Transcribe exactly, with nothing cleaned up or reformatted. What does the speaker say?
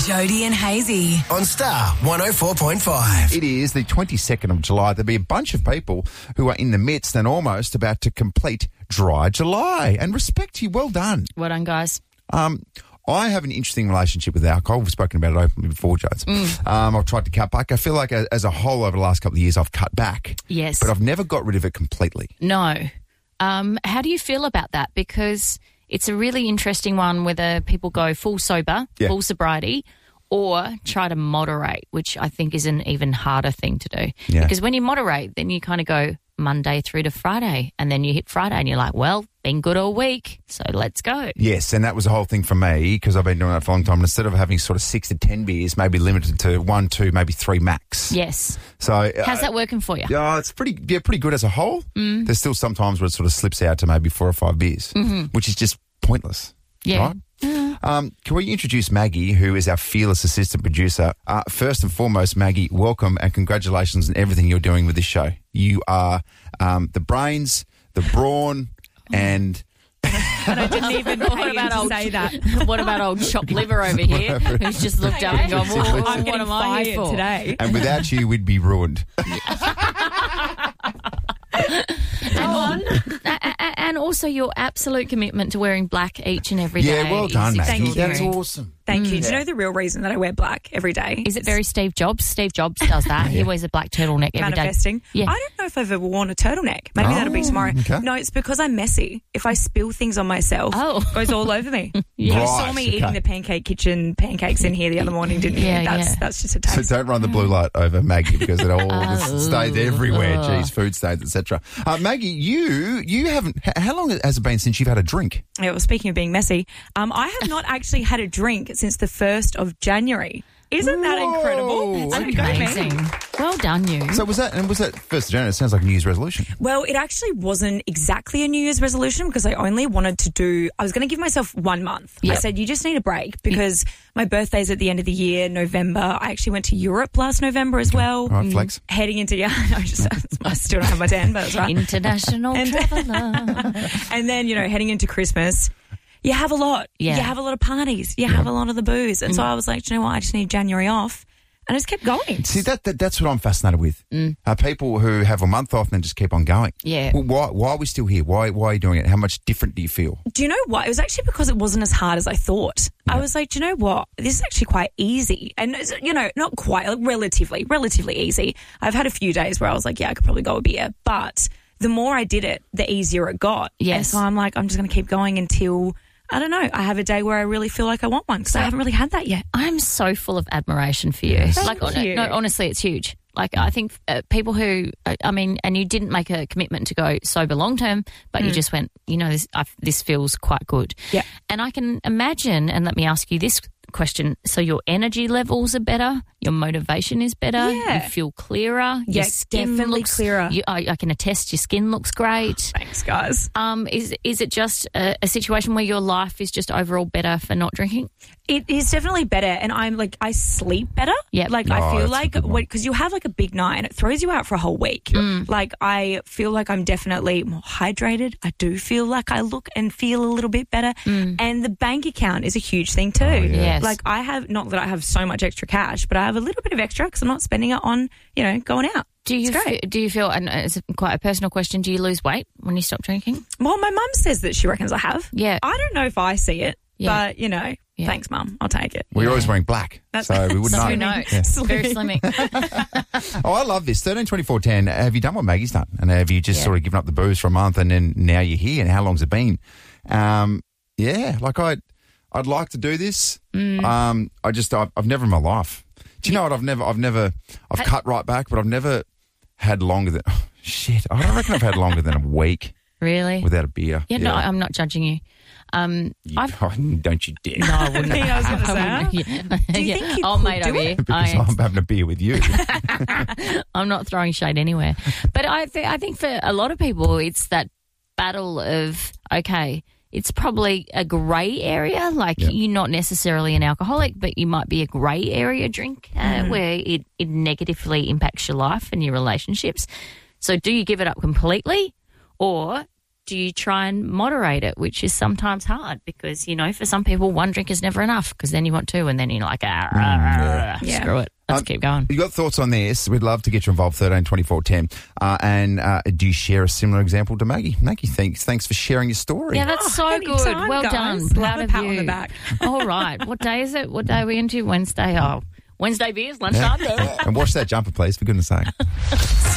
Jody and Hazy on Star one oh four point five. It is the twenty-second of July. There'll be a bunch of people who are in the midst and almost about to complete Dry July. And respect to you, well done. Well done, guys. Um, I have an interesting relationship with alcohol. We've spoken about it openly before, Jodes. Mm. Um, I've tried to cut back. I feel like a, as a whole over the last couple of years I've cut back. Yes. But I've never got rid of it completely. No. Um, how do you feel about that? Because it's a really interesting one whether people go full sober, Yeah. full sobriety, or try to moderate, which I think is an even harder thing to do. Yeah. Because when you moderate, then you kind of go Monday through to Friday, and then you hit Friday and you're like, well, been good all week, so let's go. Yes, and that was the whole thing for me because I've been doing that for a long time. And instead of having sort of six to ten beers, maybe limited to one, two, maybe three max. Yes. So uh, how's that working for you? Yeah, it's pretty yeah, pretty good as a whole. Mm. There's still some times where it sort of slips out to maybe four or five beers, mm-hmm. which is just pointless. Yeah. Right? Um, can we introduce Maggie, who is our fearless assistant producer? Uh, first and foremost, Maggie, welcome and congratulations on everything you're doing with this show. You are um, the brains, the brawn, and... And I didn't even what pay about to old, say that. What about old chopped liver over here who's just looked up and gone, well, I'm what getting am I here fired for? today. And without you, we'd be ruined. And, and also your absolute commitment to wearing black each and every day. Yeah, well done, is Maggie. Thank you. That's awesome. Thank Mm. you. Do you know the real reason that I wear black every day? Is it very Steve Jobs? Steve Jobs does that. He wears a black turtleneck every day. manifesting? Yeah. I don't know if I've ever worn a turtleneck. Maybe Oh, that'll be tomorrow. okay. No, it's because I'm messy. If I spill things on myself, Oh. it goes all over me. Yeah. You Right, saw me okay. eating the Pancake Kitchen pancakes in here the other morning, didn't you? Yeah, that's yeah. that's just a So taste. don't run the blue light over Maggie because it all Oh. stays everywhere. Jeez, food stains, et cetera. Uh, Maggie, you you haven't. h- How long has it been since you've had a drink? Yeah, well, speaking of being messy, um, I have not actually had a drink since the first of January. Isn't that Whoa, incredible? okay. Go me. Amazing. Well done, you. So was that? And was that first of January? It sounds like a New Year's resolution. Well, it actually wasn't exactly a New Year's resolution because I only wanted to do, I was going to give myself one month. Yep. I said, you just need a break because my birthday's at the end of the year, November. I actually went to Europe last November as well. All right, flex. Heading into, yeah, I, just, I still don't have my tan, but that's right. International And- traveller. And then, you know, heading into Christmas, you have a lot. Yeah. You have a lot of parties. You have a lot of the booze. And so I was like, do you know what? I just need January off. And I just kept going. See, that, that that's what I'm fascinated with. Mm. Uh, people who have a month off and then just keep on going. Yeah. Well, why why are we still here? Why why are you doing it? How much different do you feel? Do you know what? It was actually because it wasn't as hard as I thought. I was like, do you know what? This is actually quite easy. And, you know, not quite, like relatively, relatively easy. I've had a few days where I was like, yeah, I could probably go a beer. But the more I did it, the easier it got. Yes. And so I'm like, I'm just going to keep going until, I don't know, I have a day where I really feel like I want one because I haven't really had that yet. I'm so full of admiration for you. Thank like, you. no, honestly, it's huge. Like, I think uh, people who, uh, I mean, and you didn't make a commitment to go sober long term, but you just went, you know, this, I, this feels quite good. Yeah. And I can imagine, and let me ask you this question. So your energy levels are better, your motivation is better, Yeah. you feel clearer, Yeah, your skin definitely looks clearer. You, I, I can attest, your skin looks great. Thanks, guys. Um, is is it just a, a situation where your life is just overall better for not drinking? It is definitely better, and I'm like, I sleep better. Yep. Like, Oh, I feel that's a like, good one. because you have like a big night and it throws you out for a whole week. Like, I feel like I'm definitely more hydrated. I do feel like I look and feel a little bit better. And the bank account is a huge thing too. Yes. Like, I have, not that I have so much extra cash, but I have a little bit of extra because I'm not spending it on, you know, going out. Do you It's great. fe- do you feel, and it's quite a personal question, do you lose weight when you stop drinking? Well, my mum says that she reckons I have. Yeah. I don't know if I see it, Yeah. but, you know, Yeah. thanks, mum. I'll take it. Well, you're always wearing black, so we wouldn't So know. who knows? Yeah. Very slimming. Oh, I love this. thirteen twenty-four ten. Have you done what Maggie's done? And have you just Yeah. sort of given up the booze for a month and then now you're here? And how long's it been? Um, yeah, like I'd, I'd like to do this. Mm. Um, I just, I've, I've never in my life. Do you know what? I've never, I've never, I've cut right back, but I've never had longer than, oh, shit, I don't reckon I've had longer than a week Really? without a beer. Yeah, no, I'm not judging you. Um, You- I've, oh, don't you dare. no, I wouldn't. I was gonna say, I wouldn't. Yeah. Do you Yeah. think you Oh, could mate, do over it? here. Because I, I'm having a beer with you. I'm not throwing shade anywhere. But I, th- I think for a lot of people, it's that battle of, okay, it's probably a grey area. Like, Yeah. you're not necessarily an alcoholic, but you might be a grey area drink uh, Mm-hmm. where it, it negatively impacts your life and your relationships. So do you give it up completely, or do you try and moderate it, which is sometimes hard because, you know, for some people, one drink is never enough because then you want two and then you're like, ah, ah, ah, Yeah. screw it. Let's Um, keep going. You got thoughts on this? We'd love to get you involved. thirteen twenty-four ten. Uh, and uh, do you share a similar example to Maggie? Maggie, thanks, thanks for sharing your story. Yeah, that's so anytime, good. Well guys. done. Love Proud a of pat you. on the back. All right. What day is it? What day are we into? Wednesday. Oh, Wednesday beers, lunchtime. And wash that jumper, please, for goodness sake.